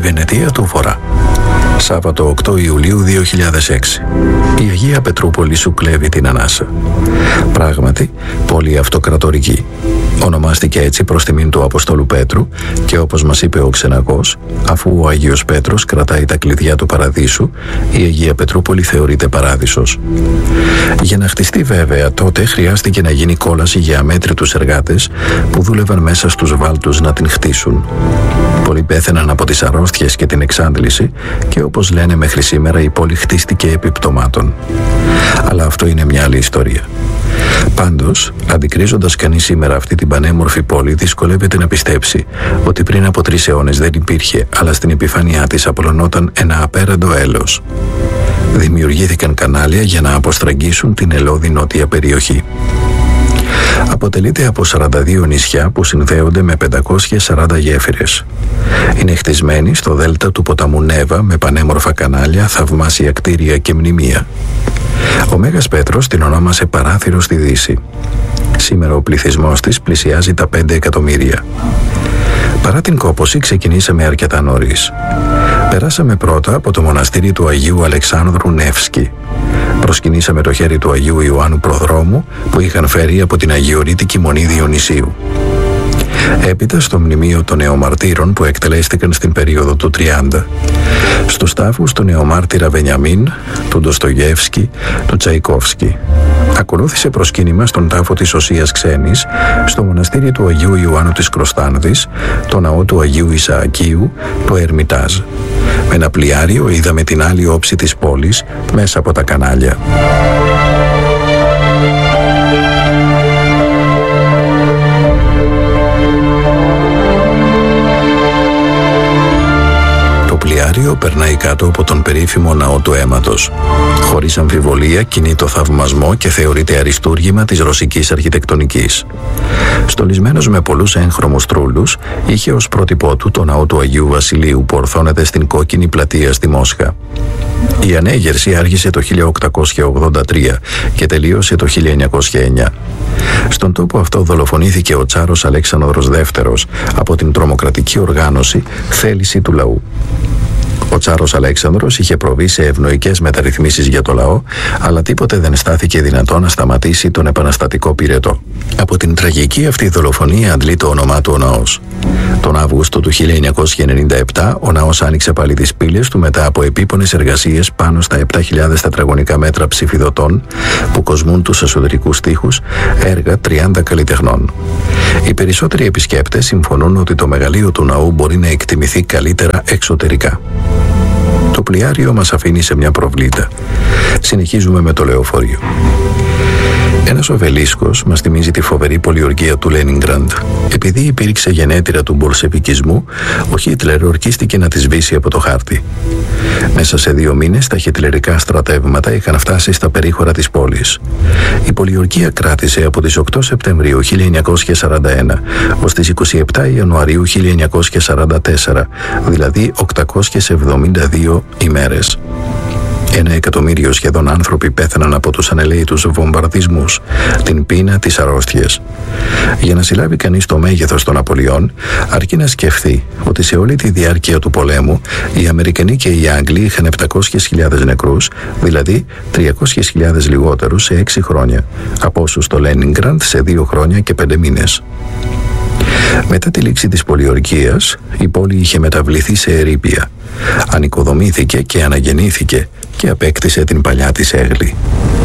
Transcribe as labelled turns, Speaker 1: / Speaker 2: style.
Speaker 1: Βενετία του Βορρά. Σάββατο 8 Ιουλίου 2006. Η Αγία Πετρούπολη σου κλέβει την ανάσα. Πράγματι, πόλη αυτοκρατορική. Ονομάστηκε έτσι προς τιμήν του Αποστόλου Πέτρου και όπως μας είπε ο Ξεναγός, αφού ο Άγιος Πέτρος κρατάει τα κλειδιά του παραδείσου, η Αγία Πετρούπολη θεωρείται παράδεισος. Για να χτιστεί βέβαια τότε χρειάστηκε να γίνει κόλαση για αμέτρητους εργάτες που δούλευαν μέσα στους βάλτους να την χτίσουν. Πολλοί πέθαιναν από τις αρρώστιες και την εξάντληση και όπως λένε μέχρι σήμερα η πόλη χτίστηκε επί πτωμάτων. Αλλά αυτό είναι μια άλλη ιστορία. Πάντως, αντικρίζοντας κανείς σήμερα αυτή την πανέμορφη πόλη, δυσκολεύεται να πιστέψει ότι πριν από 3 αιώνες δεν υπήρχε, αλλά στην επιφάνειά της απολωνόταν ένα απέραντο έλεος. Δημιουργήθηκαν κανάλια για να αποστραγγίσουν την ελώδη νότια περιοχή. Αποτελείται από 42 νησιά που συνδέονται με 540 γέφυρες. Είναι χτισμένη στο δέλτα του ποταμού Νέβα με πανέμορφα κανάλια, θαυμάσια κτίρια και μνημεία. Ο Μέγας Πέτρος την ονόμασε παράθυρο στη Δύση. Σήμερα ο πληθυσμός της πλησιάζει τα 5 εκατομμύρια. Παρά την κόπωση ξεκινήσαμε αρκετά νωρίς. Περάσαμε πρώτα από το μοναστήρι του Αγίου Αλεξάνδρου Νεύσκη. Προσκυνήσαμε το χέρι του Αγίου Ιωάννου Προδρόμου που είχαν φέρει από την Αγιορείτικη Μονή Διονυσίου. Έπειτα στο μνημείο των νεομαρτύρων που εκτελέστηκαν στην περίοδο του 30, στους τάφους του νεομάρτυρα Βενιαμίν, του Ντοστογεύσκη, του Τσαϊκόφσκι. Ακολούθησε προσκύνημα στον τάφο της Οσίας Ξένης, στο μοναστήρι του Αγίου Ιωάννου της Κροστάνδης, το ναό του Αγίου Ισαακίου, το Ερμιτάζ. Με ένα πλοιάριο είδαμε την άλλη όψη της πόλης μέσα από τα κανάλια. Το πλοιάριο περνάει κάτω από τον περίφημο ναό του αίματος. Χωρίς αμφιβολία κινεί το θαυμασμό και θεωρείται αριστούργημα της ρωσικής αρχιτεκτονικής. Στολισμένος με πολλούς έγχρωμους τρούλους, είχε ως πρότυπό του το ναό του Αγίου Βασιλείου που ορθώνεται στην Κόκκινη Πλατεία στη Μόσχα. Η ανέγερση άρχισε το 1883 και τελείωσε το 1909. Στον τόπο αυτό δολοφονήθηκε ο Τσάρος Αλέξανδρος Δεύτερος από την τρομοκρατική οργάνωση Θέληση του Λαού. Ο Τσάρος Αλέξανδρος είχε προβεί σε ευνοϊκές μεταρρυθμίσεις για το λαό, αλλά τίποτε δεν στάθηκε δυνατό να σταματήσει τον επαναστατικό πυρετό. Από την τραγική αυτή δολοφονία αντλεί το όνομά του ο ναός. Τον Αύγουστο του 1997 ο ναός άνοιξε πάλι τις πύλες του μετά από επίπονες εργασίες πάνω στα 7.000 τετραγωνικά μέτρα ψηφιδωτών που κοσμούν τους εσωτερικούς τοίχους, έργα 30 καλλιτεχνών. Οι περισσότεροι επισκέπτες συμφωνούν ότι το μεγαλείο του ναού μπορεί να εκτιμηθεί καλύτερα εξωτερικά. Το πλοιάριο μας αφήνει σε μια προβλήτα. Συνεχίζουμε με το λεωφορείο. Ένας οβελίσκος μας θυμίζει τη φοβερή πολιορκία του Λένινγκραντ. Επειδή υπήρξε γενέτειρα του μπολσεβικισμού, ο Χίτλερ ορκίστηκε να τη σβήσει από το χάρτη. Μέσα σε 2 μήνες τα χιτλερικά στρατεύματα είχαν φτάσει στα περίχωρα της πόλης. Η πολιορκία κράτησε από τις 8 Σεπτεμβρίου 1941 ως τις 27 Ιανουαρίου 1944, δηλαδή 872 ημέρες. 1 εκατομμύριο σχεδόν άνθρωποι πέθαναν από τους ανελαίητους βομβαρδισμούς, την πείνα, τις αρρώστιες. Για να συλλάβει κανείς το μέγεθος των απολειών, αρκεί να σκεφτεί ότι σε όλη τη διάρκεια του πολέμου οι Αμερικανοί και οι Άγγλοι είχαν 700.000 νεκρούς, δηλαδή 300.000 λιγότερους σε 6 χρόνια, από όσους στο Λένινγκραντ σε 2 χρόνια και 5 μήνες. Μετά τη λήξη της πολιορκίας, η πόλη είχε μεταβληθεί σε ερείπια. Ανοικοδομήθηκε και αναγεννήθηκε και απέκτησε την παλιά της έγλη.